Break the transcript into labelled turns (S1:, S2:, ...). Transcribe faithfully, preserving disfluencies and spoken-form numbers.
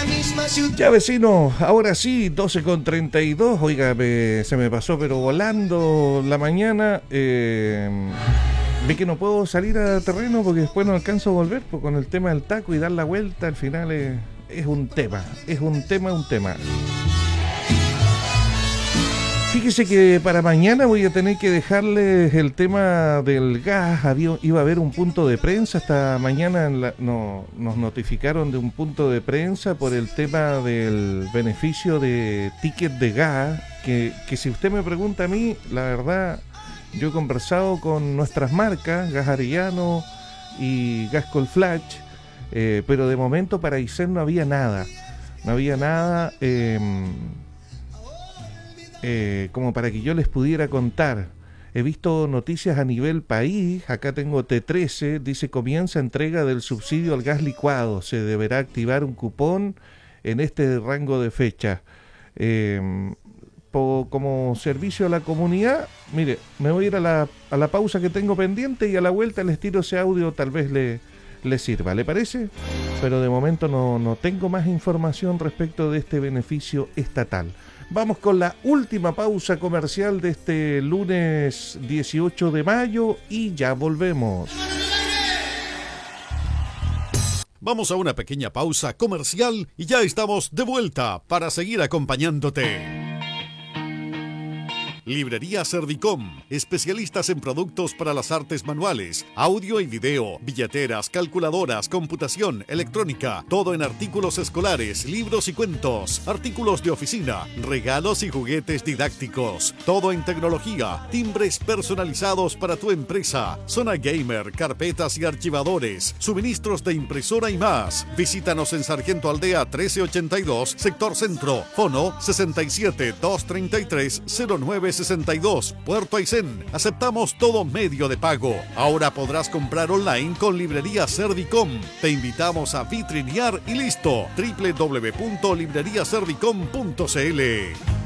S1: Ya vecino, ahora sí, doce con treinta y dos. Oiga, me, se me pasó pero volando la mañana. Eh, vi que no puedo salir a terreno porque después no alcanzo a volver, pues, con el tema del taco y dar la vuelta al final es, es un tema, es un tema, un tema. Fíjese que para mañana voy a tener que dejarles el tema del gas. Había, iba a haber un punto de prensa. Hasta mañana en la, no, nos notificaron de un punto de prensa por el tema del beneficio de ticket de gas. Que, que si usted me pregunta a mí, la verdad, yo he conversado con nuestras marcas, Gas Arellano y Gas Colflash, eh, pero de momento para Aysén no había nada. No había nada... Eh, Eh, como para que yo les pudiera contar. He visto noticias a nivel país. Acá tengo T trece, dice: comienza entrega del subsidio al gas licuado, se deberá activar un cupón en este rango de fecha. Eh, po, como servicio a la comunidad, mire, me voy a ir a la, a la pausa que tengo pendiente y a la vuelta les tiro ese audio, tal vez le, le sirva, ¿le parece? Pero de momento no, no tengo más información respecto de este beneficio estatal. Vamos con la última pausa comercial de este lunes dieciocho de mayo y ya volvemos.
S2: Vamos a una pequeña pausa comercial y ya estamos de vuelta para seguir acompañándote. Librería Servicom, especialistas en productos para las artes manuales, audio y video, billeteras, calculadoras, computación, electrónica, todo en artículos escolares, libros y cuentos, artículos de oficina, regalos y juguetes didácticos, todo en tecnología, timbres personalizados para tu empresa, zona gamer, carpetas y archivadores, suministros de impresora y más. Visítanos en Sargento Aldea trece ochenta y dos, sector centro, fono sesenta y siete, doscientos treinta y tres, cero nueve sesenta y dos, Puerto Aysén. Aceptamos todo medio de pago. Ahora podrás comprar online con Librería Servicom. Te invitamos a vitrinear y listo. doble u doble u doble u punto librería servicom punto c l.